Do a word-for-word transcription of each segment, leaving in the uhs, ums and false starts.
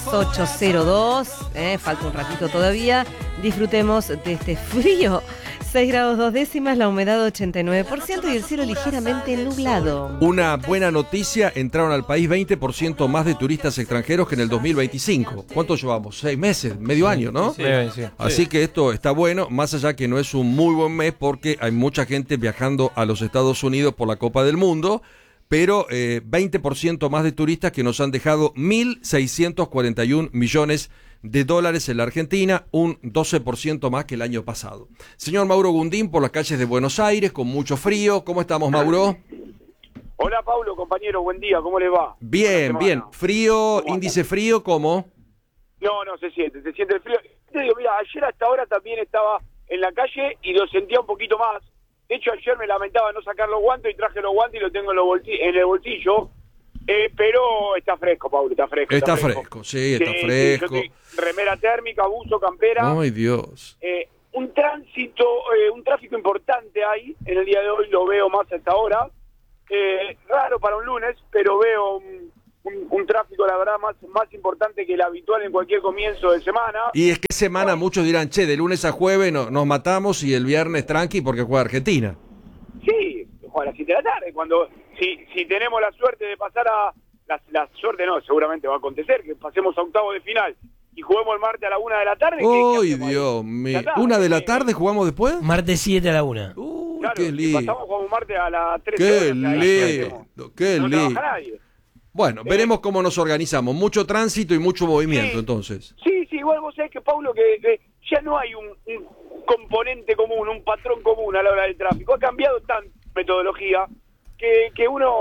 ocho cero dos, eh, falta un ratito todavía. Disfrutemos de este frío. seis grados dos décimas, la humedad ochenta y nueve por ciento y el cielo ligeramente nublado. Una buena noticia, entraron al país veinte por ciento más de turistas extranjeros que en el dos mil veinticinco. ¿Cuánto llevamos? Seis meses, medio sí, año, ¿no? Sí, sí, sí. Así que esto está bueno, más allá que no es un muy buen mes porque hay mucha gente viajando a los Estados Unidos por la Copa del Mundo, pero eh, veinte por ciento más de turistas que nos han dejado mil seiscientos cuarenta y un millones de dólares en la Argentina, un doce por ciento más que el año pasado. Señor Mauro Gundín, por las calles de Buenos Aires, con mucho frío. ¿Cómo estamos, Mauro? Hola, Paulo, compañero, buen día, ¿cómo le va? Bien, bien. Frío, índice frío, ¿cómo? No, no se siente, se siente el frío. Te digo, mira, ayer hasta ahora también estaba en la calle y lo sentía un poquito más. De hecho, ayer me lamentaba no sacar los guantes y traje los guantes y los tengo en, los bolsillos, en el bolsillo. Eh, pero está fresco, Paulo, está fresco. Está, está fresco. fresco, sí, está sí, fresco. Sí, estoy, remera térmica, buzo, campera. Ay, Dios. Eh, un tránsito, eh, un tráfico importante hay, en el día de hoy lo veo más hasta ahora. Eh, raro para un lunes, pero veo un, un, un tráfico, la verdad, más, más importante que el habitual en cualquier comienzo de semana. Y es que semana muchos dirán, che, de lunes a jueves no, nos matamos y el viernes tranqui porque juega Argentina. Sí, juega a las siete de la tarde, cuando... Si, si tenemos la suerte de pasar a... La, la suerte no, seguramente va a acontecer, que pasemos a octavo de final y juguemos el martes a la una de la tarde. ¡Uy, Dios mío! ¿Una de la tarde jugamos después? Martes siete a la una. ¡Uy, claro, qué si lindo! pasamos jugamos martes a las tres. ¡Qué horas, lindo! ¡Qué no lindo! trabaja nadie. Bueno, eh, veremos cómo nos organizamos. Mucho tránsito y mucho movimiento, sí, entonces. Sí, sí, igual vos sabés que, Paulo, que, que ya no hay un, un componente común, un patrón común a la hora del tráfico. Ha cambiado tanto la metodología que, que uno,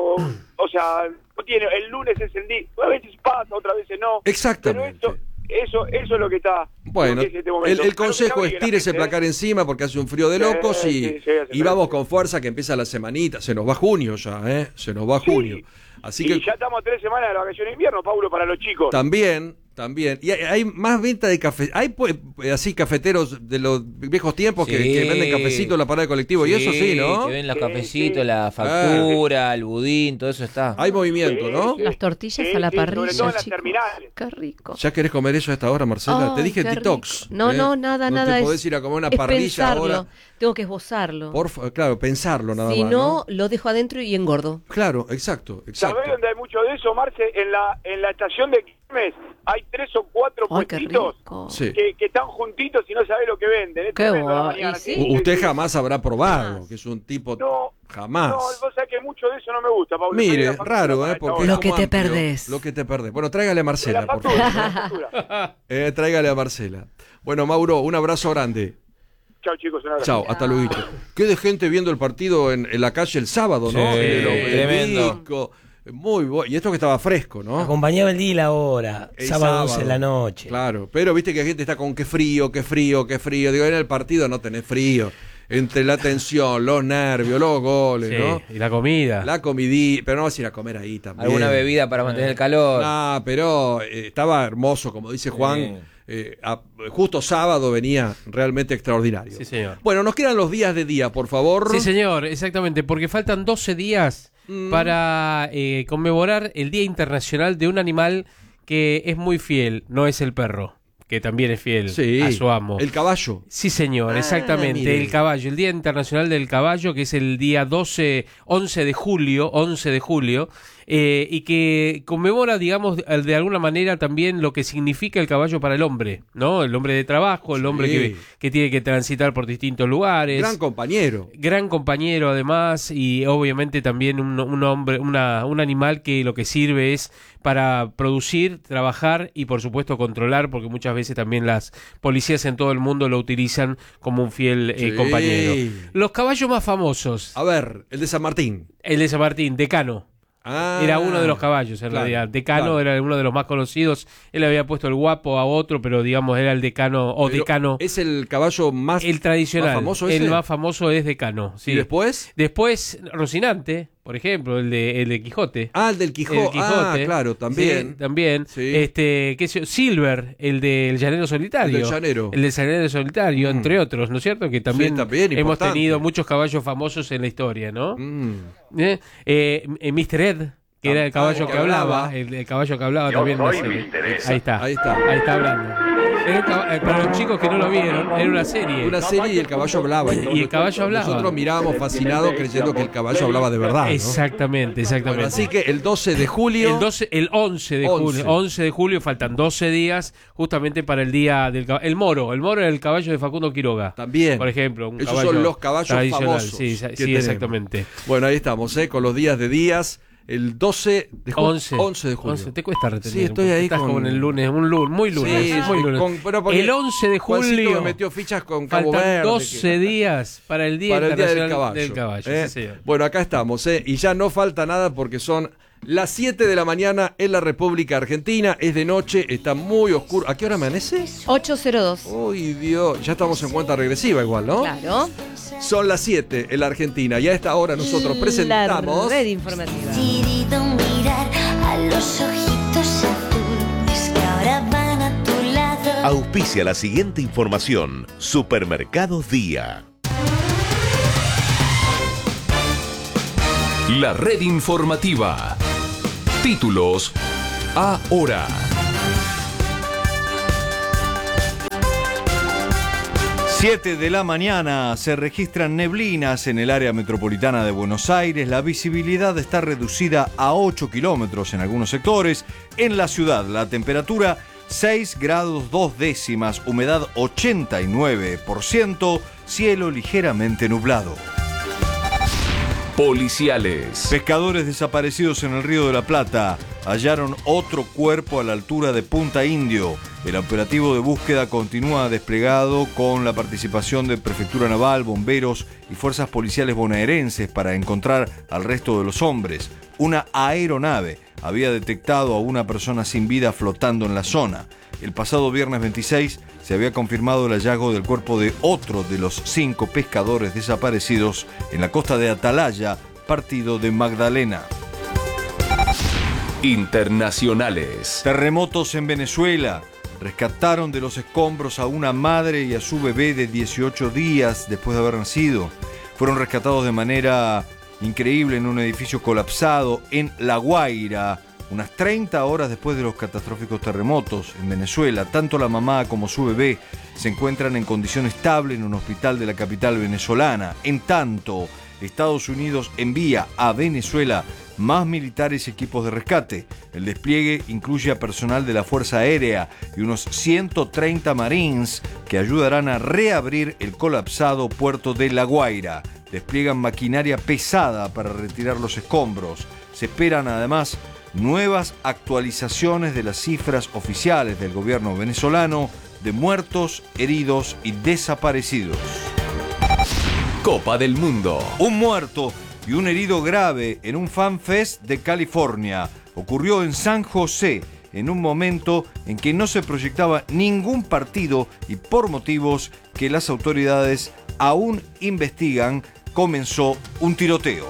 o sea, no tiene, el lunes es el día, a veces pasa, otras veces no. Exactamente. Pero eso, eso, eso es lo que está. Bueno, que es este el, el consejo Pero es tírese el placar encima porque hace un frío de Sí, locos y, sí, sí, y vamos con fuerza que empieza la semanita. Se nos va junio ya, ¿eh? Se nos va junio. Sí. Así y que ya estamos a tres semanas de la vacación de invierno, Paulo, para los chicos. También, también. Y hay, hay más venta de café. Hay pues, así cafeteros de los viejos tiempos que, Sí. que venden cafecito en la parada de colectivo. Y eso sí, ¿no? Que ven los Sí, cafecitos, sí. la factura, el budín, todo eso está. Hay movimiento, Sí, ¿no? sí. Las tortillas Sí, a la sí, parrilla, sobre todo en las chicos. terminales. Qué rico. ¿Ya querés comer eso a esta hora, Marcela? Oh, te dije qué detox. rico. No, ¿eh? no, nada, no nada. te es- podés ir a comer una es parrilla pensarlo. ahora. Tengo que esbozarlo. Por fa- claro, pensarlo nada si más. no, lo dejo adentro y engordo. Claro, exacto, exacto. ¿Sabés dónde hay mucho de eso, Marce? En la en la estación de Quilmes hay tres o cuatro Ay, qué puestitos rico. Sí. que, que están juntitos y no sabés lo que venden. Es Qué tremendo a la guay, mañana. y sí. Sí, U- Usted sí. jamás habrá probado, Jamás. que es un tipo... No, Jamás. no, vos sabés que mucho de eso no me gusta, Pablo. Mire, Soy la factura raro, para ¿eh? esta Porque hora. es Lo que como te amplio. perdés. Lo que te perdés. Bueno, tráigale a De Marcela, la por factura, favor. de la factura. Eh, tráigale a Marcela. Bueno, Mauro, un abrazo grande. Chao, chicos. Un abrazo. Chao, hasta luego. Qué de gente viendo el partido en, en la calle el sábado, ¿no? Sí, En el tremendo. Obelisco. Muy bueno. Y esto que estaba fresco, ¿no? Acompañaba el día y la hora. El Sábado once de la noche. Claro, pero viste que la gente está con qué frío, qué frío, qué frío. Digo, en el partido no tenés frío. Entre la tensión, los nervios, los goles, Sí, ¿no? y la comida. La comidí, pero no vas a ir a comer ahí también. Alguna bebida para mantener el calor. Ah, pero eh, estaba hermoso, como dice Juan. Sí. eh, a- justo sábado venía realmente extraordinario. Sí, señor. Bueno, nos quedan los días de día, por favor. Sí, señor, exactamente, porque faltan doce días Mm. para eh, conmemorar el Día Internacional de un animal que es muy fiel, no es el perro, que también es fiel Sí, a su amo. el caballo. Sí, señor, Ah, exactamente, mire. el caballo, el Día Internacional del Caballo, que es el día doce, once de julio, once de julio, eh, y que conmemora, digamos, de, de alguna manera también lo que significa el caballo para el hombre, ¿no? El hombre de trabajo, el Sí. hombre que, que tiene que transitar por distintos lugares. Gran compañero. Gran compañero además y obviamente también un, un hombre, una, un animal que lo que sirve es para producir, trabajar y por supuesto controlar, porque muchas veces también las policías en todo el mundo lo utilizan como un fiel eh, Sí. compañero. Los caballos más famosos, A ver, el de San Martín. el de San Martín, Decano. Ah, Era uno de los caballos, en claro, realidad. Decano claro. era uno de los más conocidos. Él había puesto el guapo a otro, pero digamos era el decano o Pero decano. Es el caballo más, El tradicional. más famoso ese. El más famoso es Decano. Sí. ¿Y después? Después, Rocinante, por ejemplo, el de, el de Quijote. Ah, el del Quijote. El Quijote. Ah, claro, también. Sí, también. Sí. Este, qué sé yo, Silver, el del Llanero Solitario. El del Llanero. El del Llanero Solitario, Mm. entre otros, ¿no es cierto? Que también, Sí, también, hemos importante. tenido muchos caballos famosos en la historia, ¿no? Mm. ¿Eh? Eh, eh, mister Ed. que era el caballo que que hablaba, hablaba. el, el caballo que hablaba también. en la serie. Ahí está, Ahí está. ahí está hablando. Era un cab- eh, para los chicos que no lo vieron, era una serie. Una serie y el caballo hablaba. Y el caballo hablaba. Nosotros mirábamos fascinados creyendo que el caballo hablaba de verdad, ¿no? Exactamente, exactamente. Bueno, así que el doce de julio... El, doce, el once de once. julio, once de julio, faltan doce días justamente para el día del caballo. El moro, el moro era el caballo de Facundo Quiroga. También. Por ejemplo, un Esos caballo son los caballos tradicional. famosos Sí, que sí, tenemos. exactamente. Bueno, ahí estamos, ¿eh? Con los días de días. El doce de julio. once. once de julio. once. Te cuesta retener. Sí, un estoy poco. ahí Estás con- como en el lunes, un lunes, muy lunes. Sí, muy sí, lunes. con- pero porque el once de Juancito julio. me metió fichas con Cabo Faltan Verde. doce que- días para el Día para el día del Internacional caballo. del caballo, ¿eh? sí, señor. Bueno, acá estamos, ¿eh? Y ya no falta nada porque son las siete de la mañana en la República Argentina. Es de noche, está muy oscuro. ¿A qué hora amanece? ocho cero dos. Uy, Dios. Ya estamos en cuenta regresiva igual, ¿no? Claro. Son las siete en la Argentina. Y a esta hora nosotros presentamos... La red informativa. Decidido mirar a los ojitos azules que ahora van a tu lado. Auspicia la siguiente información. Supermercados Día. La red informativa. Títulos ahora. siete de la mañana, se registran neblinas en el área metropolitana de Buenos Aires. La visibilidad está reducida a ocho kilómetros en algunos sectores. En la ciudad, la temperatura seis grados dos décimas, humedad ochenta y nueve por ciento, cielo ligeramente nublado. Policiales. Pescadores desaparecidos en el Río de la Plata hallaron otro cuerpo a la altura de Punta Indio. El operativo de búsqueda continúa desplegado con la participación de Prefectura Naval, bomberos y fuerzas policiales bonaerenses para encontrar al resto de los hombres. Una aeronave había detectado a una persona sin vida flotando en la zona. El pasado viernes veintiséis se había confirmado el hallazgo del cuerpo de otro de los cinco pescadores desaparecidos en la costa de Atalaya, partido de Magdalena. Internacionales. Terremotos en Venezuela. Rescataron de los escombros a una madre y a su bebé de dieciocho días después de haber nacido. Fueron rescatados de manera increíble en un edificio colapsado en La Guaira, unas treinta horas después de los catastróficos terremotos en Venezuela. Tanto la mamá como su bebé se encuentran en condición estable en un hospital de la capital venezolana. En tanto, Estados Unidos envía a Venezuela más militares y equipos de rescate. El despliegue incluye a personal de la Fuerza Aérea y unos ciento treinta Marines que ayudarán a reabrir el colapsado puerto de La Guaira. Despliegan maquinaria pesada para retirar los escombros. Se esperan además nuevas actualizaciones de las cifras oficiales del gobierno venezolano de muertos, heridos y desaparecidos. Copa del Mundo. Un muerto y un herido grave en un Fan Fest de California. Ocurrió en San José, en un momento en que no se proyectaba ningún partido y por motivos que las autoridades aún investigan, comenzó un tiroteo.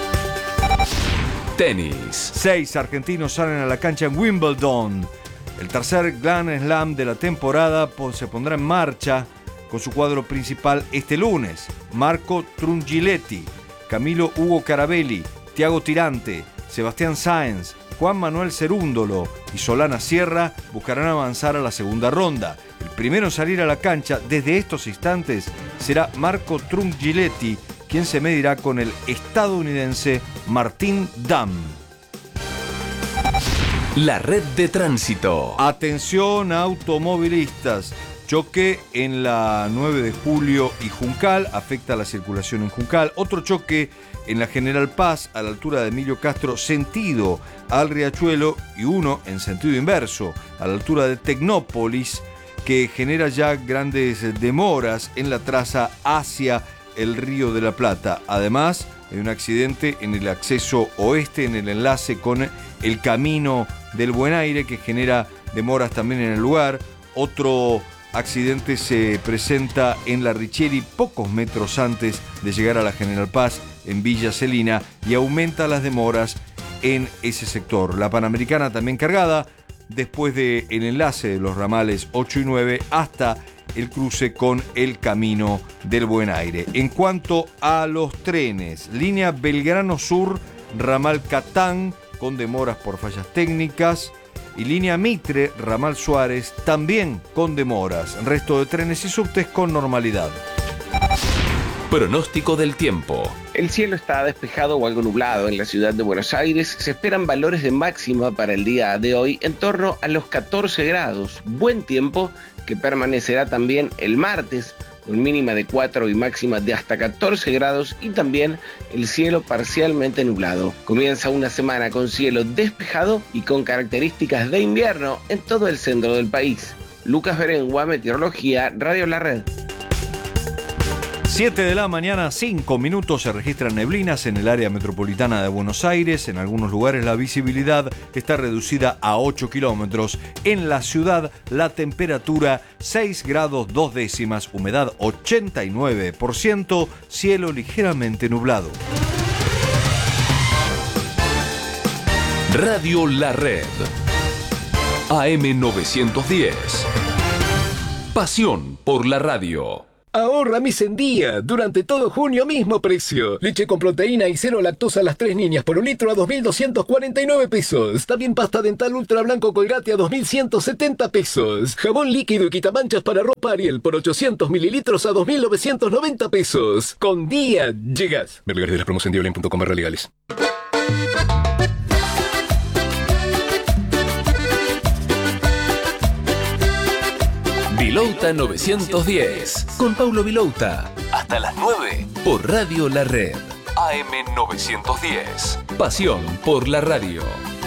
Tenis. Seis argentinos salen a la cancha en Wimbledon. El tercer Grand Slam de la temporada se pondrá en marcha con su cuadro principal este lunes. Marco Trungiletti, Camilo Hugo Carabelli, Thiago Tirante, Sebastián Sáenz, Juan Manuel Cerúndolo y Solana Sierra buscarán avanzar a la segunda ronda. El primero en salir a la cancha desde estos instantes será Marco Trungiletti, quien se medirá con el estadounidense Martín Damm. La red de tránsito. Atención automovilistas. Choque en la nueve de julio y Juncal, afecta la circulación en Juncal. Otro choque en la General Paz, a la altura de Emilio Castro, sentido al Riachuelo, y uno en sentido inverso, a la altura de Tecnópolis, que genera ya grandes demoras en la traza hacia el Río de la Plata. Además, hay un accidente en el acceso oeste, en el enlace con el Camino del Buen Aire, que genera demoras también en el lugar. Otro accidente se presenta en la Richieri, pocos metros antes de llegar a la General Paz, en Villa Celina, y aumenta las demoras en ese sector. La Panamericana también cargada, después del enlace de los ramales ocho y nueve hasta el cruce con el Camino del Buen Aire. En cuanto a los trenes, línea Belgrano Sur, ramal Catán, con demoras por fallas técnicas. Y línea Mitre, ramal Suárez, también con demoras. Resto de trenes y subtes con normalidad. Pronóstico del tiempo. El cielo está despejado o algo nublado en la ciudad de Buenos Aires. Se esperan valores de máxima para el día de hoy en torno a los catorce grados. Buen tiempo que permanecerá también el martes, con mínima de cuatro y máxima de hasta catorce grados, y también el cielo parcialmente nublado. Comienza una semana con cielo despejado y con características de invierno en todo el centro del país. Lucas Berengua, Meteorología, Radio La Red. siete de la mañana, cinco minutos, se registran neblinas en el área metropolitana de Buenos Aires. En algunos lugares la visibilidad está reducida a ocho kilómetros. En la ciudad la temperatura seis grados dos décimas, humedad ochenta y nueve por ciento, cielo ligeramente nublado. Radio La Red. A M novecientos diez. Pasión por la radio. Ahorra mi Sendía. Durante todo junio, mismo precio. Leche con proteína y cero lactosa a las tres niñas por un litro a dos mil doscientos cuarenta y nueve pesos. También pasta dental ultra blanco Colgate a dos mil ciento setenta pesos. Jabón líquido y quitamanchas para ropa Ariel por ochocientos mililitros a dos mil novecientos noventa pesos. Con Día llegas. Ver lugares de las promos en diablin punto com barra legales. Vilouta novecientos diez, con Paulo Vilouta. Hasta las nueve, por Radio La Red. A M novecientos diez. Pasión por la radio.